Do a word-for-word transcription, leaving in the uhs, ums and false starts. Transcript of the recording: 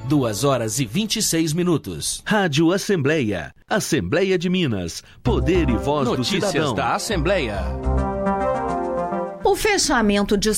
duas horas e vinte e seis minutos. Rádio Assembleia. Assembleia de Minas. Poder e voz Notícias do cidadão. da Assembleia. O fechamento de